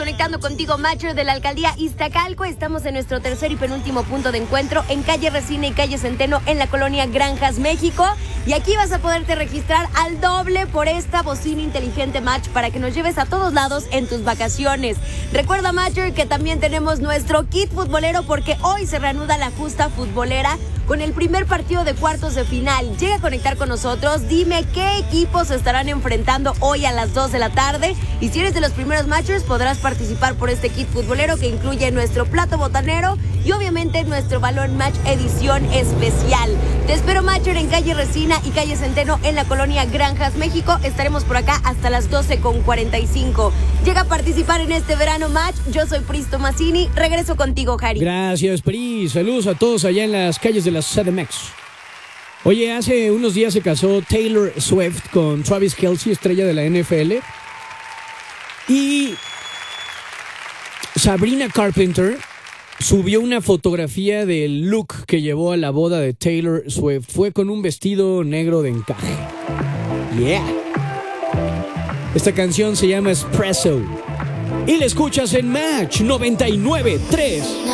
conectando contigo, Matcher de la Alcaldía Iztacalco. Estamos en nuestro tercer y penúltimo punto de encuentro en calle Resina y calle Centeno en la colonia Granjas, México. Y aquí vas a poderte registrar al doble por esta bocina inteligente Match para que nos lleves a todos lados en tus vacaciones. Recuerda, Matcher, que también tenemos nuestro kit futbolero porque hoy se reanuda la justa futbolera con el primer partido de cuartos de final. Llega a conectar con nosotros, dime qué equipos se estarán enfrentando hoy a las 2 de la tarde. Y si eres de los primeros Matchers, podrás participar por este kit futbolero que incluye nuestro plato botanero y obviamente nuestro balón match edición especial. Te espero, Matcher, en calle Resina y calle Centeno en la colonia Granjas, México. Estaremos por acá hasta las 12:45. Llega a participar en este verano match. Yo soy Pris Tomasini. Regreso contigo, Jari. Gracias, Pris. Saludos a todos allá en las calles de la CDMX. Oye, hace unos días se casó Taylor Swift con Travis Kelce, estrella de la NFL. Y Sabrina Carpenter subió una fotografía del look que llevó a la boda de Taylor Swift. Fue con un vestido negro de encaje. Yeah. Esta canción se llama Espresso. Y la escuchas en Match 99.3.